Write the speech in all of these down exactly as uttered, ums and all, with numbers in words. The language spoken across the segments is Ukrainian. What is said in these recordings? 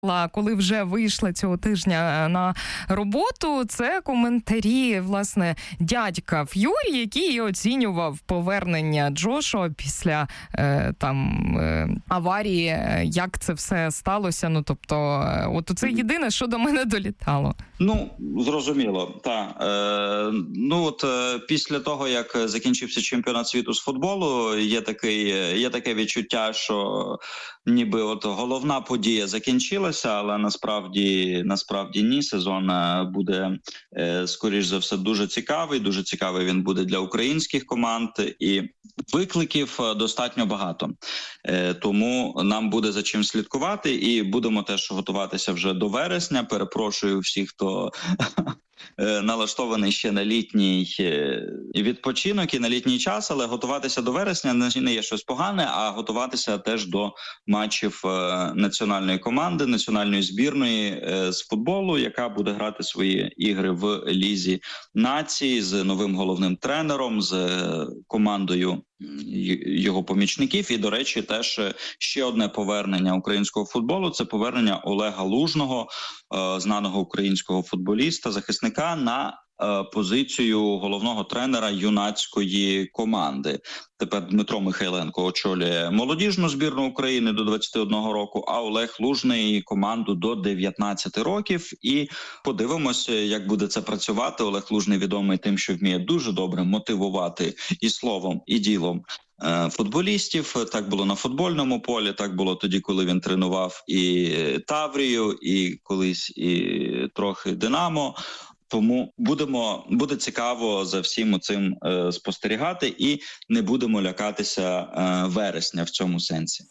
коли вже вийшла цього тижня на роботу, це коментарі, власне, дядька Ф'юрі, який оцінював повернення Джошуа після е, там е, аварії, як це все сталося. Ну, тобто, от це єдине, що до мене долітало. Ну, зрозуміло, так. Е, ну, от е, після того, як закінчився чемпіонат світу з футболу, є такий, є таке відчуття, що ніби от головна подія закінчилася, але насправді, насправді ні. Сезон буде, е, скоріш за все, дуже цікавий. Дуже цікавий він буде для українських команд. І викликів достатньо багато. Е, тому нам буде за чим слідкувати. І будемо теж готуватися вже до вересня. Перепрошую всіх, хто налаштований ще на літній відпочинок і на літній час, але готуватися до вересня не є щось погане, а готуватися теж до матчів національної команди, національної збірної з футболу, яка буде грати свої ігри в Лізі націй з новим головним тренером, з командою його помічників. І, до речі, теж ще одне повернення українського футболу – це повернення Олега Лужного, знаного українського футболіста, захисника, на позицію головного тренера юнацької команди. Тепер Дмитро Михайленко очолює молодіжну збірну України до двадцяти одного року, а Олег Лужний – команду до дев'ятнадцяти років. І подивимося, як буде це працювати. Олег Лужний відомий тим, що вміє дуже добре мотивувати і словом, і ділом футболістів. Так було на футбольному полі, так було тоді, коли він тренував і Таврію, і колись і трохи Динамо. Тому будемо, буде цікаво за всім цим е, спостерігати і не будемо лякатися е, вересня в цьому сенсі.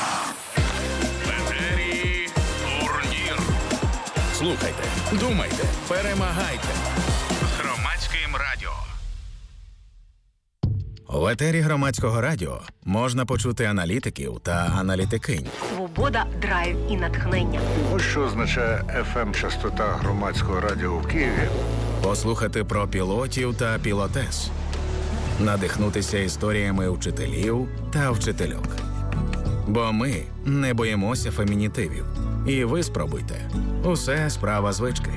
Етері турнір. Слухайте, думайте, перемагайте. З Громадським радіо. В етері Громадського радіо можна почути аналітиків та аналітикинь. Свобода, драйв і натхнення. Ось що означає еф ем-частота Громадського радіо в Києві. Послухати про пілотів та пілотес. Надихнутися історіями вчителів та вчительок. Бо ми не боїмося фемінітивів. І ви спробуйте. Усе справа звички.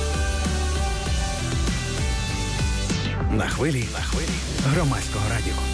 На хвилі, на хвилі Громадського радіо.